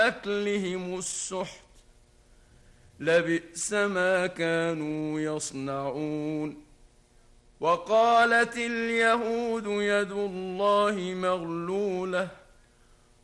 أكلهم السحت لبئس ما كانوا يصنعون. وقالت اليهود يد الله مغلولة